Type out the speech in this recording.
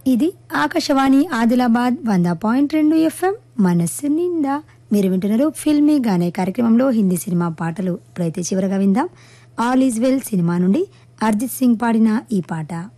ఇది ఆకాశవాణి ఆదిలాబాద్ 100.2 FM మనస్సు నిండా. మీరు వింటున్నారు ఫిల్మీ గానే కార్యక్రమంలో హిందీ సినిమా పాటలు. ఇప్పుడైతే చివరగా విందాం ఆల్ ఈజ్ వెల్ సినిమా నుండి అర్జిత్ సింగ్ పాడిన ఈ పాట.